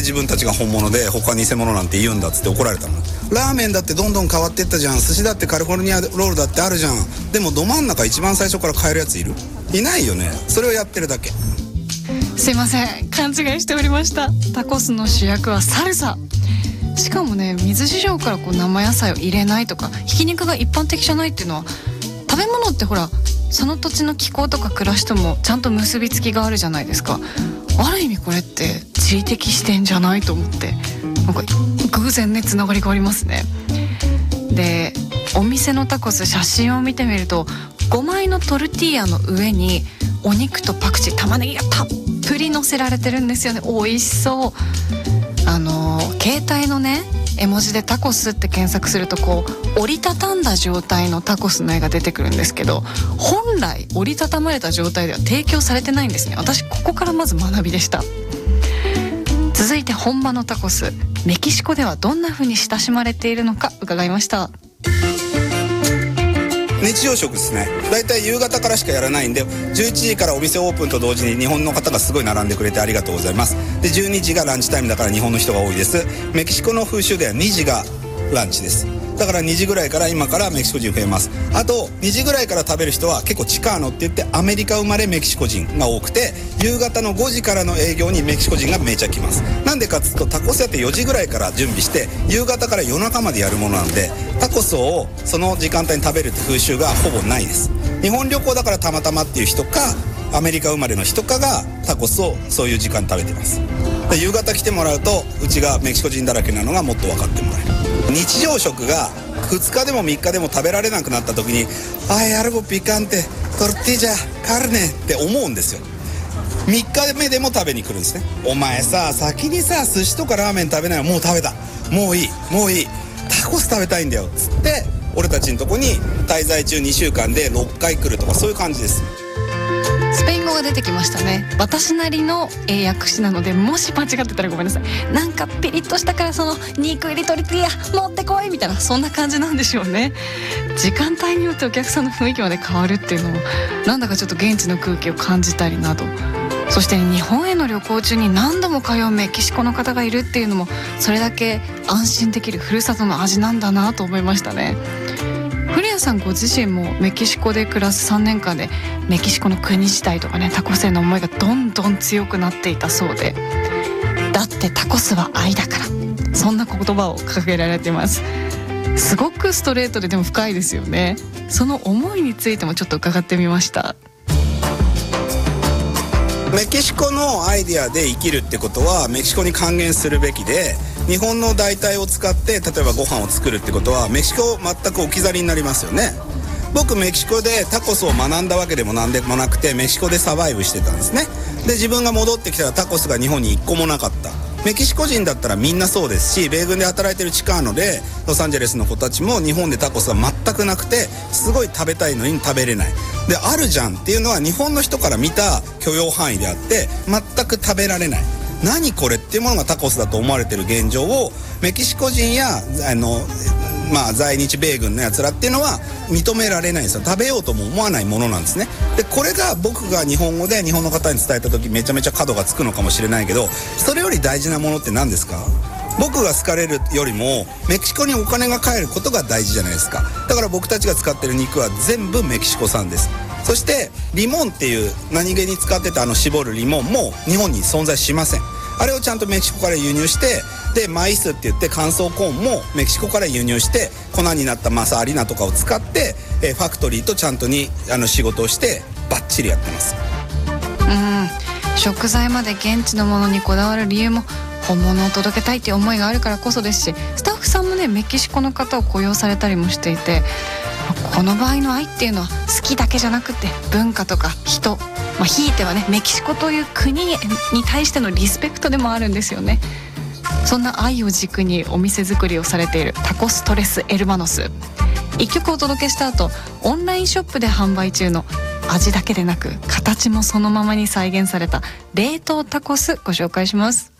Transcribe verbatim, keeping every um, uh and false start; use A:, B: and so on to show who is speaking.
A: 自分たちが本物で他偽物なんて言うんだっつって怒られたの。ラーメンだってどんどん変わってったじゃん、寿司だってカリフォルニアロールだってあるじゃん。でもど真ん中一番最初から買えるやついる？いないよね。それをやってるだけ。
B: すいません、勘違いしておりました。タコスの主役はサルサ。しかもね、水市場からこう生野菜を入れないとかひき肉が一般的じゃないっていうのは、食べ物ってほらその土地の気候とか暮らしともちゃんと結びつきがあるじゃないですか。ある意味これって地理的視点じゃないと思って、なんか偶然ねつながりがありますね。で、お店のタコス写真を見てみると、ごまいのトルティーヤの上にお肉とパクチー、玉ねぎがたっぷり乗せられてるんですよね。美味しそう。あの携帯のね絵文字でタコスって検索すると、こう折りたたんだ状態のタコスの絵が出てくるんですけど、本来折りたたまれた状態では提供されてないんですね。私ここからまず学びでした。続いて本場のタコス、メキシコではどんな風に親しまれているのか伺いました。
A: 日常食ですね。だいたい夕方からしかやらないんで、じゅういちじからお店オープンと同時に日本の方がすごい並んでくれてありがとうございます。で、じゅうにじがランチタイムだから日本の人が多いです。メキシコの風習ではにじがランチです。だからにじぐらいから今からメキシコ人増えます。あとにじぐらいから食べる人は結構チカーノって言ってアメリカ生まれメキシコ人が多くて、夕方のごじからの営業にメキシコ人がめちゃ来ます。なんでかっつうと、タコス屋ってよじぐらいから準備して夕方から夜中までやるものなんで、タコスをその時間帯に食べるって風習がほぼないです。日本旅行だからたまたまっていう人か、アメリカ生まれの人かがタコスをそういう時間に食べてます。で、夕方来てもらうとうちがメキシコ人だらけなのがもっと分かってもらえる。日常食がふつかでもみっかでも食べられなくなった時に、あいアルボピカンテトルティージャカルネって思うんですよ。みっかめでも食べに来るんですね。お前さ、先にさ寿司とかラーメン食べないの？もう食べた、もういいもういい、タコス食べたいんだよっつって俺たちのとこに滞在中にしゅうかんでろっかい来るとか、そういう感じです。
B: スペイン語が出てきましたね。私なりの英訳詞なので、もし間違ってたらごめんなさい。なんかピリッとしたから、その肉入りトルティーヤ持ってこいみたいな、そんな感じなんでしょうね。時間帯によってお客さんの雰囲気まで変わるっていうのも、なんだかちょっと現地の空気を感じたりなど、そして日本への旅行中に何度も通うメキシコの方がいるっていうのも、それだけ安心できるふるさとの味なんだなと思いましたね。古谷さんご自身もメキシコで暮らすさんねんかんで、メキシコの国自体とかね、タコスへの思いがどんどん強くなっていたそうで、だってタコスは愛だから、そんな言葉を掲げられています。すごくストレートででも深いですよね。その思いについてもちょっと伺ってみました。
A: メキシコのアイデアで生きるってことはメキシコに還元するべきで、日本の代替を使って例えばご飯を作るってことはメキシコ全く置き去りになりますよね。僕メキシコでタコスを学んだわけでもなんでもなくて、メキシコでサバイブしてたんですね。で、自分が戻ってきたらタコスが日本にいっこもなかった。メキシコ人だったらみんなそうですし、米軍で働いてるチカーノでロサンゼルスの子たちも日本でタコスは全くなくて、すごい食べたいのに食べれないで、あるじゃんっていうのは日本の人から見た許容範囲であって、全く食べられない、何これっていうものがタコスだと思われてる現状を、メキシコ人やあのまあ在日米軍のやつらっていうのは認められないんですよ。食べようとも思わないものなんですね。で、これが僕が日本語で日本の方に伝えた時めちゃめちゃ角がつくのかもしれないけど、それより大事なものって何ですか？僕が好かれるよりもメキシコにお金が返ることが大事じゃないですか。だから僕たちが使ってる肉は全部メキシコ産です。そしてリモンっていう何気に使ってたあの絞るリモンも日本に存在しません。あれをちゃんとメキシコから輸入して、でマイスって言って乾燥コーンもメキシコから輸入して粉になったマサアリナとかを使って、えー、ファクトリーとちゃんとにあの仕事をしてバッチリやってます。
B: うん、食材まで現地のものにこだわる理由も本物を届けたいっていう思いがあるからこそですし、スタッフさんもねメキシコの方を雇用されたりもしていて、この場合の愛っていうのは好きだけじゃなくて文化とか人、まあ、ひいてはねメキシコという国に対してのリスペクトでもあるんですよね。そんな愛を軸にお店作りをされているタコストレスエルマノス、いっきょくお届けした後、オンラインショップで販売中の味だけでなく形もそのままに再現された冷凍タコスご紹介します。